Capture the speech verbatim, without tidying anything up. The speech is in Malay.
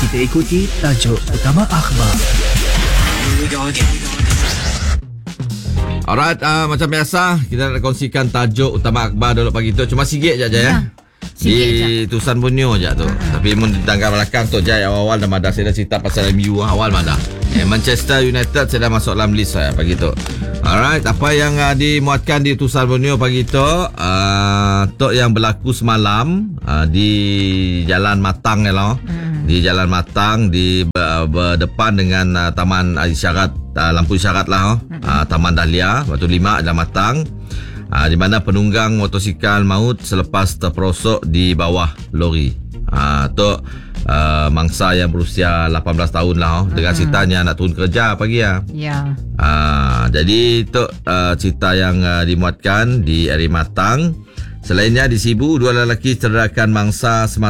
Kita ikuti tajuk utama akhbar. Alright, uh, macam biasa kita nak kongsikan tajuk utama akhbar dulu pagi tu. Cuma sikit je je ya. Di Tusan Borneo je tu. Uh-huh. Tapi mun tangga belakang tu Jai awal-awal dah madah saya dah cerita pasal M U awal madah. Eh, Manchester United saya dah masuk dalam list saya pagi tu. Alright, apa yang uh, dimuatkan di Tusan Borneo pagi tu, uh, tu yang berlaku semalam uh, di Jalan Matang ya lah. Hmm. Di Jalan Matang di uh, berdepan dengan uh, Taman Isyarat uh, lampu isyarat lah. Hmm. Uh, Taman Dahlia, Batu Lima Jalan Matang. Uh, di mana penunggang motosikal maut selepas terperosok di bawah lori. Uh, tu uh, mangsa yang berusia lapan belas tahun lah oh, dengan uh-huh. ceritanya nak turun kerja pagi ya. Ya. Uh, jadi tu uh, cerita yang uh, dimuatkan di Eri Matang. Selainnya di Sibu, dua lelaki cederakan mangsa semasa